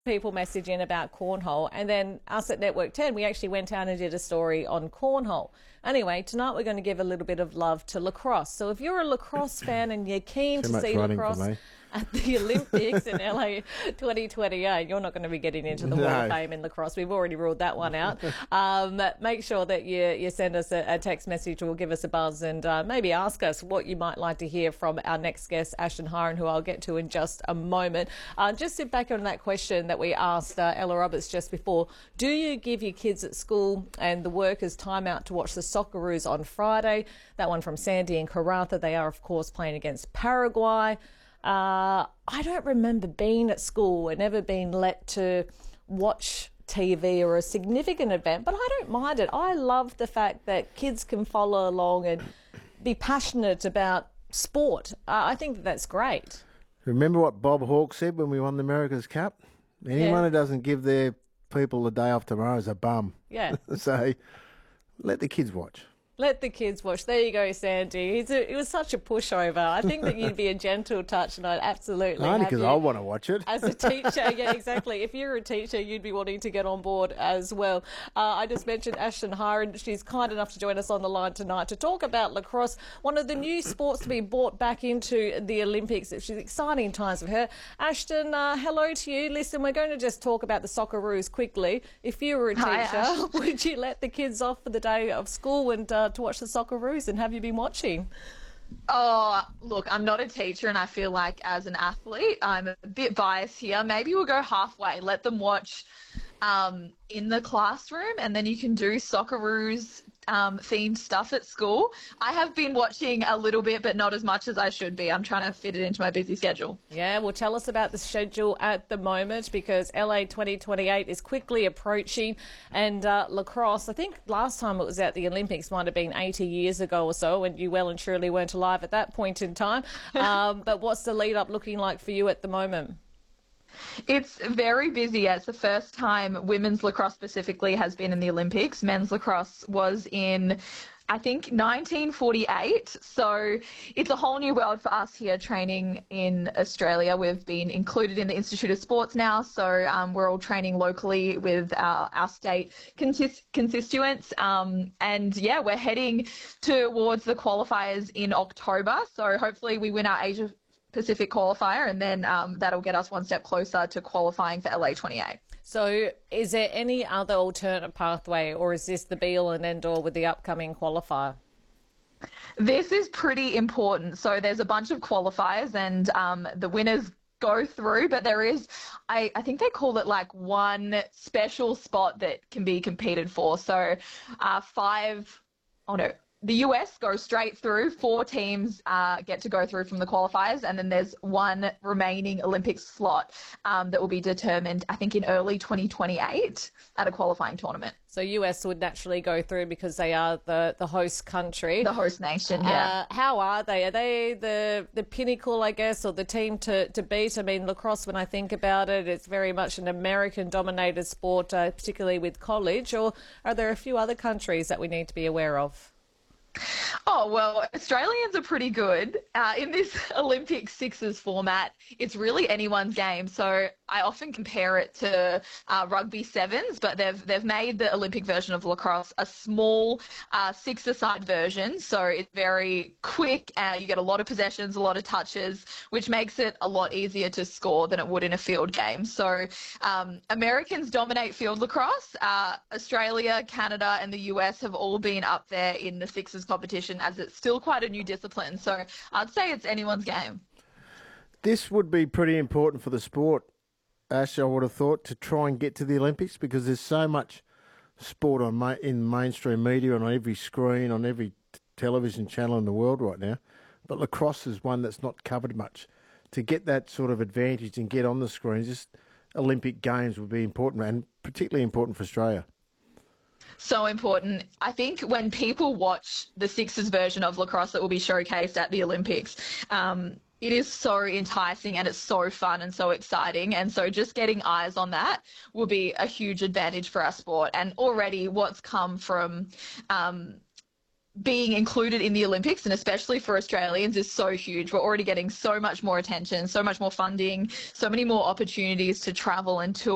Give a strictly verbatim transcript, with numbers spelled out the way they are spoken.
people message in about cornhole, and then us at Network ten, we actually went out and did a story on cornhole. Anyway, tonight we're going to give a little bit of love to lacrosse. So if you're a lacrosse fan and you're keen Too to see running for lacrosse me. at the Olympics in L A twenty twenty-eight, you're not going to be getting into the No. Hall of Fame in lacrosse. We've already ruled that one out. Um, make sure that you, you send us a, a text message or give us a buzz and uh, maybe ask us what you might like to hear from our next guest, Ashton Hiren, who I'll get to in just a moment. Uh, just sit back on that question that we asked uh, Ella Roberts just before. Do you give your kids at school and the workers time out to watch the Socceroos on Friday? That one from Sandy and Karratha. They are, of course, playing against Paraguay. Uh, I don't remember being at school and never being let to watch T V or a significant event, but I don't mind it. I love the fact that kids can follow along and be passionate about sport. Uh, I think that that's great. Remember what Bob Hawke said when we won the America's Cup? Anyone Yeah. who doesn't give their people the day off tomorrow is a bum. Yeah. So let the kids watch. Let the kids watch. There you go, Sandy. He's a, it was such a pushover. I think that you'd be a gentle touch, and I'd absolutely Only have because you I want to watch it. as a teacher. Yeah, exactly. If you're a teacher, you'd be wanting to get on board as well. Uh, I just mentioned Ashton Hiren. She's kind enough to join us on the line tonight to talk about lacrosse, one of the new sports to be brought back into the Olympics. It's exciting times for her. Ashton, uh, hello to you. Listen, we're going to just talk about the Socceroos quickly. If you were a Hi, teacher, Ash. would you let the kids off for the day of school and uh, to watch the Socceroos? And have you been watching? Oh, look, I'm not a teacher, and I feel like as an athlete, I'm a bit biased here. Maybe we'll go halfway. Let them watch um, in the classroom, and then you can do Socceroos um, themed stuff at school. I have been watching a little bit, but not as much as I should be. I'm trying to fit it into my busy schedule. Yeah, well, tell us about the schedule at the moment, because L A twenty twenty-eight is quickly approaching, and uh, lacrosse, I think last time it was at the Olympics might have been eighty years ago or so, and you well and truly weren't alive at that point in time. Um, but what's the lead up looking like for you at the moment? It's very busy. It's the first time women's lacrosse specifically has been in the Olympics. Men's lacrosse was in, I think, nineteen forty-eight. So it's a whole new world for us here training in Australia. We've been included in the Institute of Sports now. So um, we're all training locally with our, our state consist- constituents. Um, and yeah, we're heading towards the qualifiers in October. So hopefully we win our Asia Pacific qualifier, and then um, that'll get us one step closer to qualifying for L A twenty-eight. So is there any other alternate pathway, or is this the be-all and end-all with the upcoming qualifier? This is pretty important. So there's a bunch of qualifiers, and um, the winners go through, but there is, I, I think they call it like one special spot that can be competed for. So uh, five, oh no, the U S goes straight through. Four teams uh, get to go through from the qualifiers, and then there's one remaining Olympics slot um, that will be determined, I think, in early twenty twenty-eight at a qualifying tournament. So U S would naturally go through because they are the, the host country. The host nation, yeah. Uh, how are they? Are they the, the pinnacle, I guess, or the team to, to beat? I mean, lacrosse, when I think about it, it's very much an American-dominated sport, uh, particularly with college. Or are there a few other countries that we need to be aware of? Oh, well, Australians are pretty good. Uh, in this Olympic sixes format, it's really anyone's game. So I often compare it to uh, rugby sevens, but they've they've made the Olympic version of lacrosse a small uh, six-a-side version. So it's very quick. Uh, you get a lot of possessions, a lot of touches, which makes it a lot easier to score than it would in a field game. So um, Americans dominate field lacrosse. Uh, Australia, Canada, and the U S have all been up there in the sixes competition, as it's still quite a new discipline. So I'd say it's anyone's game. This would be pretty important for the sport, Ash, I would have thought, to try and get to the Olympics, because there's so much sport on ma- in mainstream media and on every screen, on every t- television channel in the world right now. But lacrosse is one that's not covered much. To get that sort of advantage and get on the screens, just Olympic Games would be important, and particularly important for Australia. So important. I think when people watch the sixes version of lacrosse that will be showcased at the Olympics, um, it is so enticing and it's so fun and so exciting. And so just getting eyes on that will be a huge advantage for our sport. And already what's come from um, being included in the Olympics, and especially for Australians, is so huge. We're already getting so much more attention, so much more funding, so many more opportunities to travel and tour.